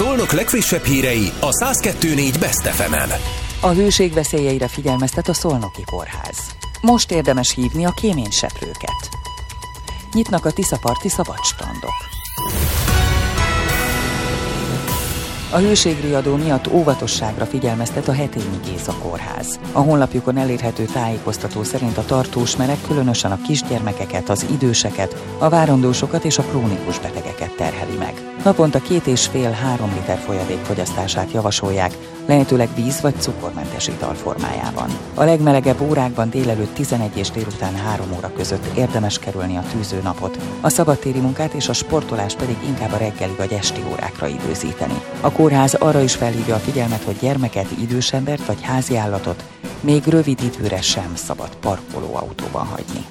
Szolnok legfrissebb hírei a 102.4 Best FM-en. A hőség veszélyeire figyelmeztet a Szolnoki Kórház. Most érdemes hívni a kéményseprőket. Nyitnak a Tiszaparti szabadstrandok. A hőségriadó miatt óvatosságra figyelmeztet a Hetényi Géza Kórház. A honlapjukon elérhető tájékoztató szerint a tartós meleg különösen a kisgyermekeket, az időseket, a várandósokat és a krónikus betegeket terheli meg. Naponta 2,5-3 liter folyadék fogyasztását javasolják, lehetőleg víz vagy cukormentes ital formájában. A legmelegebb órákban délelőtt 11 és délután 3 óra között érdemes kerülni a tűző napot, a szabadtéri munkát és a sportolást pedig inkább a reggeli vagy esti órákra időzíteni. A kórház arra is felhívja a figyelmet, hogy gyermeket, idősembert vagy háziállatot még rövid időre sem szabad parkolóautóban hagyni.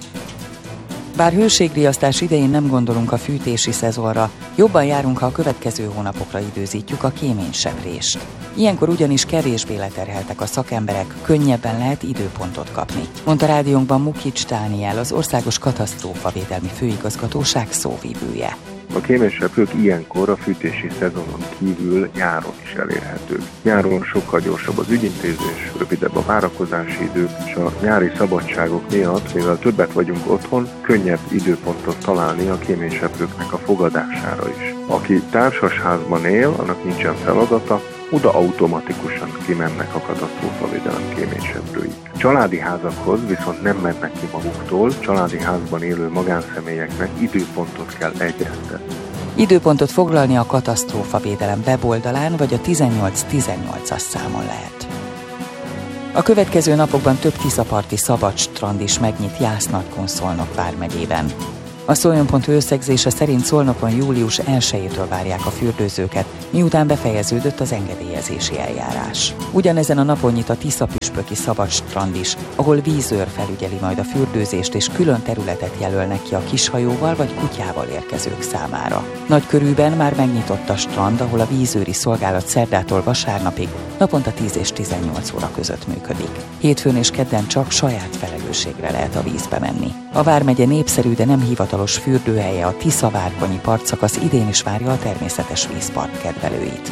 Bár hőségriasztás idején nem gondolunk a fűtési szezonra, jobban járunk, ha a következő hónapokra időzítjük a kéményseprést. Ilyenkor ugyanis kevésbé leterheltek a szakemberek, könnyebben lehet időpontot kapni, mondta rádiónkban Mukics Dániel, az Országos Katasztrófavédelmi Főigazgatóság szóvivője. A kéményseprők ilyenkor a fűtési szezonon kívül nyáron is elérhetők. Nyáron sokkal gyorsabb az ügyintézés, rövidebb a várakozási idő, és a nyári szabadságok miatt, mivel többet vagyunk otthon, könnyebb időpontot találni a kéményseprőknek a fogadására is. Aki társasházban él, annak nincsen feladata, oda automatikusan kimennek a katasztrófavédelem kéményseprői. Családi házakhoz viszont nem mennek ki maguktól, családi házban élő magánszemélyeknek időpontot kell egyeztetni. Időpontot foglalni a katasztrófavédelem weboldalán vagy a 1818-as számon lehet. A következő napokban több tiszaparti szabadstrand is megnyit Jász-Nagykun Szolnok vármegyében. A Szoljon.hu összegzése szerint Szolnokon július 1-től várják a fürdőzőket, miután befejeződött az engedélyezési eljárás. Ugyanezen a napon nyit a Tiszapüspöki szabadstrand is, ahol vízőr felügyeli majd a fürdőzést, és külön területet jelölnek ki a kishajóval vagy kutyával érkezők számára. Nagykörűben már megnyitott a strand, ahol a vízőri szolgálat szerdától vasárnapig naponta 10 és 18 óra között működik. Hétfőn és kedden csak saját felelősségre lehet a vízbe menni. A vármegye népszerű, de nem hivatalos fürdőhelye, a Tisza-Várkonyi partszakasz idén is várja a természetes vízpart kedvelőit.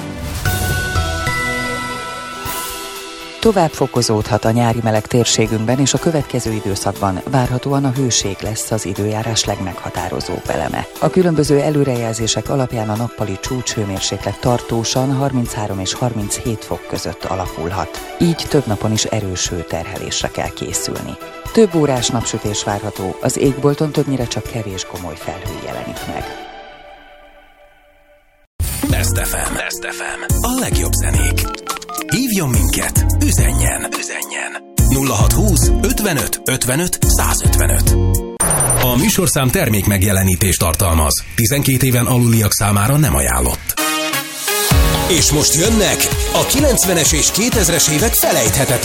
Tovább fokozódhat a nyári meleg térségünkben, és a következő időszakban várhatóan a hőség lesz az időjárás legmeghatározóbb eleme. A különböző előrejelzések alapján a nappali csúcshőmérséklet tartósan 33 és 37 fok között alakulhat. Így több napon is erős hőterhelésre kell készülni. Több órás napsütés várható, az égbolton többnyire csak kevés komoly felhő jelenik meg. Best FM. A legjobb zenék. Hívjon minket, üzenjen. 0620 55 55 155. A műsorszám termék megjelenítést tartalmaz. 12 éven aluliak számára nem ajánlott. És most jönnek a 90-es és 2000-es évek felejthetetlen